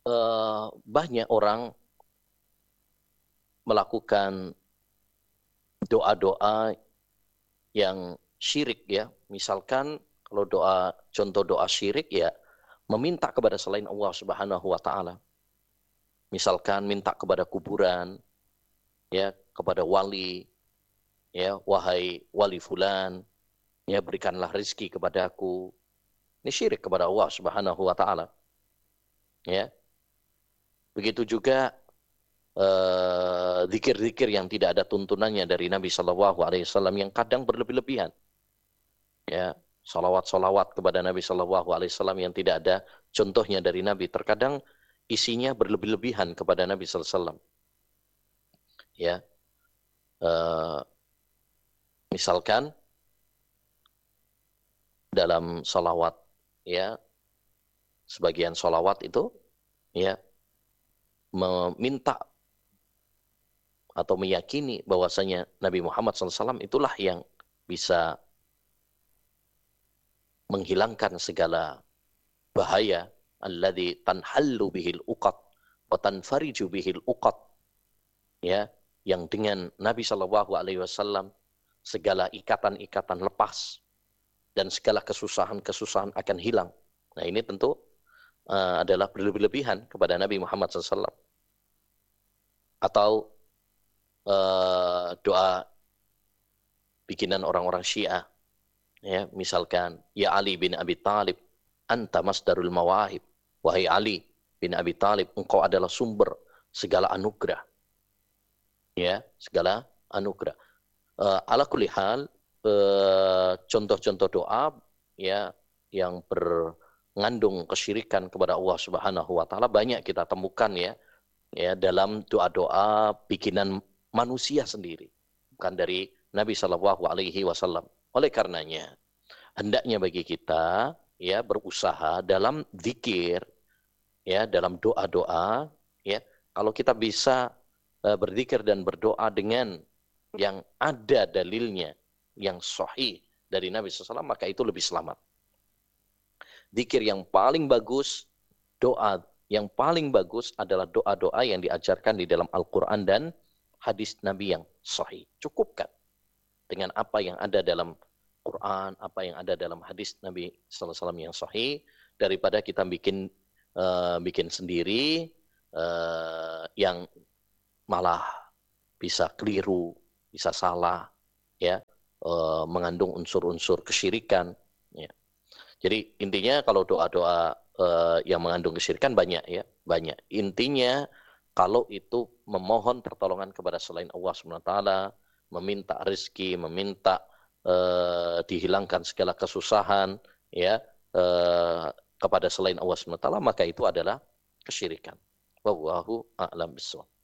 banyak orang melakukan doa-doa yang syirik ya. Misalkan kalau contoh doa syirik ya, meminta kepada selain Allah Subhanahu wa taala. Misalkan minta kepada kuburan, ya, kepada wali, ya, wahai wali fulan, ya, berikanlah rezeki kepadaku. Ini syirik kepada Allah Subhanahu wa taala. Ya. Begitu juga zikir-zikir yang tidak ada tuntunannya dari Nabi Shallallahu alaihi wasallam yang kadang berlebih-lebihan. Ya, salawat-salawat kepada Nabi Shallallahu alaihi wasallam yang tidak ada contohnya dari Nabi, terkadang isinya berlebih-lebihan kepada Nabi sallallahu alaihi wasallam. Ya. Misalkan dalam salawat, ya, sebagian salawat itu ya meminta atau meyakini bahwasanya Nabi Muhammad SAW itulah yang bisa menghilangkan segala bahaya, alladzi tanhallu bihil uqad wa tanfariju bihil uqad, ya, yang dengan Nabi Shallallahu alaihi wasallam segala ikatan-ikatan lepas dan segala kesusahan-kesusahan akan hilang. Nah, ini tentu adalah berlebihan kepada Nabi Muhammad SAW. Atau doa bikinan orang-orang Syiah, ya, misalkan ya Ali bin Abi Thalib anta masdarul mawahib, wahai Ali bin Abi Thalib, engkau adalah sumber segala anugerah, ya, segala anugerah. Ala kulli hal, contoh-contoh doa ya yang mengandung kesyirikan kepada Allah Subhanahu wa taala banyak kita temukan ya dalam doa-doa bikinan manusia sendiri, bukan dari Nabi Shallallahu alaihi wasallam. Oleh karenanya, hendaknya bagi kita ya berusaha dalam zikir, ya, dalam doa-doa, ya, kalau kita bisa berzikir dan berdoa dengan yang ada dalilnya yang sahih dari Nabi SAW, maka itu lebih selamat. Zikir yang paling bagus, doa yang paling bagus adalah doa-doa yang diajarkan di dalam Al-Quran dan hadis Nabi yang sahih. Cukupkan dengan apa yang ada dalam Quran, apa yang ada dalam hadis Nabi SAW yang sahih, daripada kita bikin sendiri yang malah bisa keliru, bisa salah, ya, mengandung unsur-unsur kesyirikan. Ya. Jadi intinya kalau doa-doa yang mengandung kesyirikan banyak ya, banyak. Intinya kalau itu memohon pertolongan kepada selain Allah SWT, meminta rezeki, meminta dihilangkan segala kesusahan, ya, kepada selain Allah SWT, maka itu adalah kesyirikan. Wallahu a'lam bishawab.